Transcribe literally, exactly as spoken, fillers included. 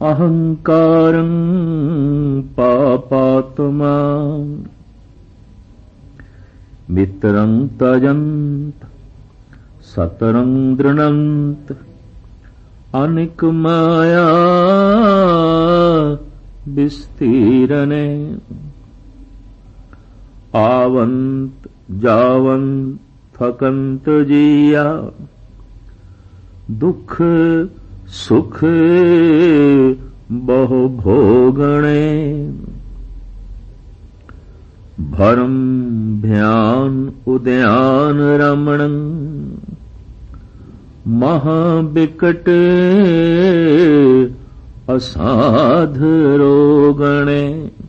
अहंकारं पापात्मा मित्रं तजन्त सतरं दृणन्त अनिक माया विस्तीरणे आवंत जावंत थकंत जिया दुख सुख बहु भोगणे भरम भ्यान उद्यान रमणं महाबिकट असाध रोगणे